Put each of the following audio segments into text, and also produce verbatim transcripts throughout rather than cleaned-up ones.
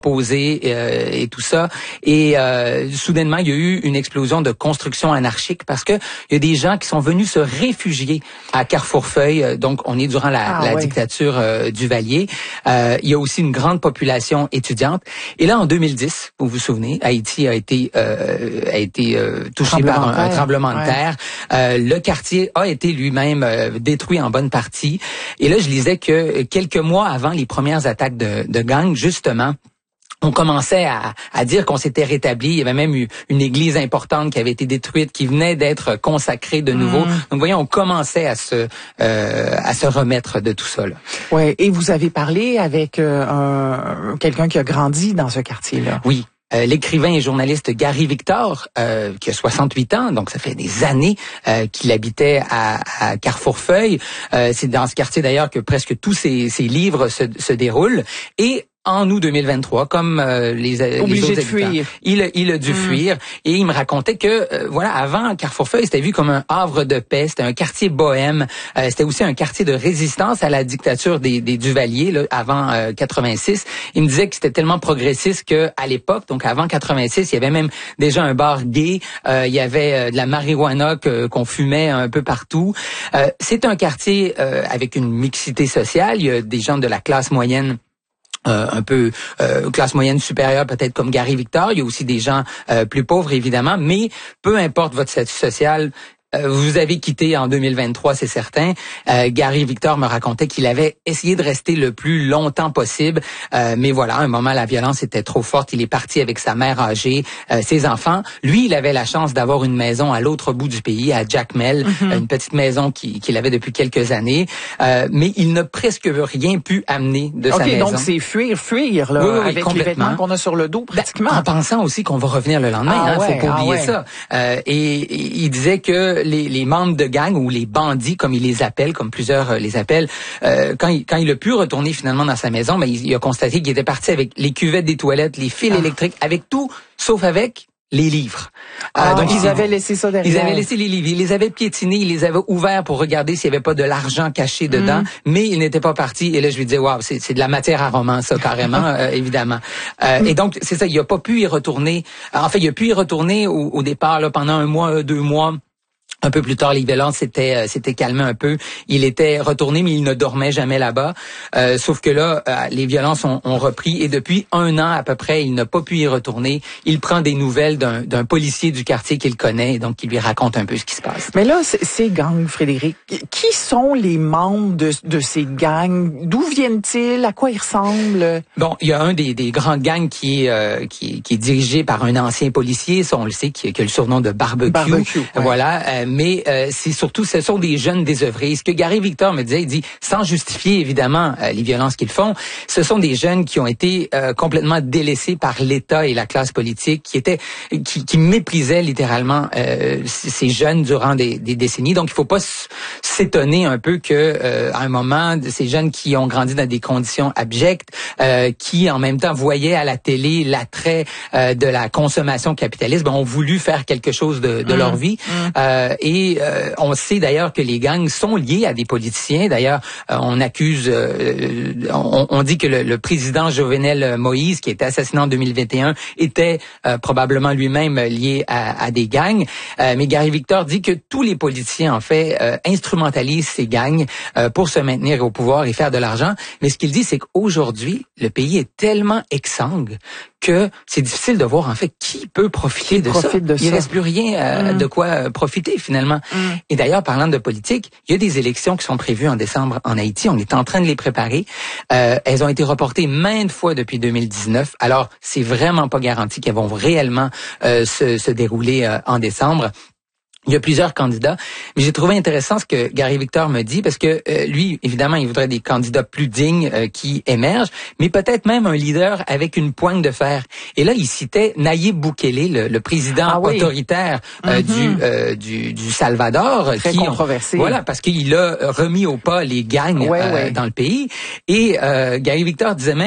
posé euh, et tout ça. Et euh, soudainement, il y a eu une explosion de construction anarchique parce que il y a des gens qui sont venus se réfugier à Carrefourfeuille. Donc, on est durant la, ah, la ouais. dictature euh, Duvalier. Euh, il y a aussi une grande population étudiante. Et là, en deux mille dix, vous vous souvenez, Haïti a été euh, a été euh, touché par un, un tremblement de ouais. terre. Euh, le quartier a été lui-même euh, détruit en bonne partie. Et là, je lisais que quelques mois avant les premières attaques de, de gangs, justement, on commençait à, à dire qu'on s'était rétabli. Il y avait même eu une église importante qui avait été détruite, qui venait d'être consacrée de nouveau. Mmh. Donc, vous voyez, on commençait à se euh, à se remettre de tout ça. Ouais. Et vous avez parlé avec euh, un, quelqu'un qui a grandi dans ce quartier-là. Oui. Euh, l'écrivain et journaliste Gary Victor, euh, qui a soixante-huit ans, donc ça fait des années euh, qu'il habitait à, à Carrefourfeuille. Euh, c'est dans ce quartier d'ailleurs que presque tous ses, ses livres se, se déroulent. Et en août deux mille vingt-trois, comme euh, les, Obligé les autres de habitants, fuir. il, il a dû mmh. fuir. Et il me racontait que, euh, voilà, avant, Carrefourfeuille, c'était vu comme un havre de paix, c'était un quartier bohème, euh, c'était aussi un quartier de résistance à la dictature des, des Duvalier, là, avant euh, quatre-vingt-six. Il me disait que c'était tellement progressiste que à l'époque, donc avant quatre-vingt-six, il y avait même déjà un bar gay, euh, il y avait euh, de la marijuana que, qu'on fumait un peu partout. Euh, c'est un quartier euh, avec une mixité sociale, il y a des gens de la classe moyenne, Euh, un peu euh, classe moyenne supérieure, peut-être comme Gary Victor. Il y a aussi des gens euh, plus pauvres, évidemment, mais peu importe votre statut social, euh, vous avez quitté en deux mille vingt-trois, c'est certain. Euh, Gary Victor me racontait qu'il avait essayé de rester le plus longtemps possible, euh, mais voilà, à un moment, la violence était trop forte. Il est parti avec sa mère âgée, euh, ses enfants. Lui, il avait la chance d'avoir une maison à l'autre bout du pays, à Jacmel, mm-hmm. une petite maison qui, qu'il avait depuis quelques années, euh, mais il n'a presque rien pu amener de okay, sa maison. Donc c'est fuir, fuir, là, oui, oui, avec les vêtements qu'on a sur le dos, pratiquement. Ben, en pensant aussi qu'on va revenir le lendemain, ah, hein, ouais, faut pas oublier ah, ouais. ça. Euh, et, et il disait que les, les membres de gang ou les bandits, comme il les appelle, comme plusieurs les appellent, euh, quand, il, quand il a pu retourner finalement dans sa maison, ben, il, il a constaté qu'il était parti avec les cuvettes des toilettes, les fils ah. électriques, avec tout, sauf avec les livres. Ah, euh, donc ils avaient laissé ça derrière. Ils avaient laissé les livres, ils les avaient piétinés, ils les avaient ouverts pour regarder s'il y avait pas de l'argent caché dedans, mm. mais ils n'étaient pas partis. Et là, je lui disais, waouh, c'est, c'est de la matière à roman, ça, carrément, euh, évidemment. Euh, mm. Et donc, c'est ça, il a pas pu y retourner. En fait, il a pu y retourner au, au départ, là, pendant un mois, deux mois. Un peu plus tard, les violences s'étaient euh, s'étaient calmées un peu. Il était retourné, mais il ne dormait jamais là-bas. Euh, sauf que là, euh, les violences ont, ont repris et depuis un an à peu près, il n'a pas pu y retourner. Il prend des nouvelles d'un, d'un policier du quartier qu'il connaît, et donc qui lui raconte un peu ce qui se passe. Mais là, ces gangs, Frédéric, qui sont les membres de, de ces gangs? D'où viennent-ils? À quoi ils ressemblent? Bon, il y a un des, des grands gangs qui est, euh, qui, qui est dirigé par un ancien policier, ça on le sait, qui, qui a le surnom de Barbecue. Barbecue ouais. Voilà. Euh, mais euh, c'est surtout, ce sont des jeunes désœuvrés. Ce que Gary Victor me disait, il dit, sans justifier évidemment euh, les violences qu'ils font, ce sont des jeunes qui ont été euh, complètement délaissés par l'État et la classe politique, qui étaient, qui, qui méprisaient littéralement euh, ces jeunes durant des, des décennies. Donc, il faut pas s'étonner un peu que, euh, à un moment, ces jeunes qui ont grandi dans des conditions abjectes, euh, qui en même temps voyaient à la télé l'attrait euh, de la consommation capitaliste, ben, ont voulu faire quelque chose de, de mmh. leur vie. Mmh. Euh, Et euh, on sait d'ailleurs que les gangs sont liés à des politiciens. D'ailleurs, euh, on accuse, euh, on, on dit que le, le président Jovenel Moïse, qui a été assassiné en deux mille vingt et un, était euh, probablement lui-même lié à, à des gangs. Euh, mais Gary Victor dit que tous les politiciens, en fait, euh, instrumentalisent ces gangs euh, pour se maintenir au pouvoir et faire de l'argent. Mais ce qu'il dit, c'est qu'aujourd'hui, le pays est tellement exsangue que c'est difficile de voir en fait qui peut profiter qui de ça. De il ça. reste plus rien euh, mmh. de quoi euh, profiter finalement. Mmh. Et d'ailleurs, parlant de politique, il y a des élections qui sont prévues en décembre en Haïti. On est en train de les préparer. Euh, elles ont été reportées maintes fois depuis deux mille dix-neuf. Alors, c'est vraiment pas garanti qu'elles vont réellement euh, se, se dérouler euh, en décembre. Il y a plusieurs candidats, mais j'ai trouvé intéressant ce que Gary Victor me dit, parce que euh, lui, évidemment, il voudrait des candidats plus dignes euh, qui émergent, mais peut-être même un leader avec une poigne de fer. Et là, il citait Nayib Bukele, le, le président ah oui. autoritaire euh, mm-hmm. du, euh, du du Salvador, très qui controversé. On, voilà, parce qu'il a remis au pas les gangs ouais, euh, ouais. dans le pays. Et euh, Gary Victor disait même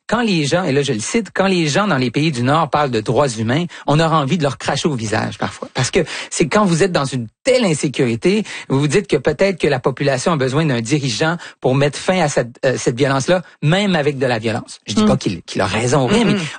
quand les gens, et là je le cite, quand les gens dans les pays du Nord parlent de droits humains, on aura envie de leur cracher au visage parfois. Parce que c'est quand vous êtes dans une telle insécurité, vous vous dites que peut-être que la population a besoin d'un dirigeant pour mettre fin à cette, euh, cette violence-là, même avec de la violence. Je dis mmh. pas qu'il, qu'il a raison ou rien, mmh. mais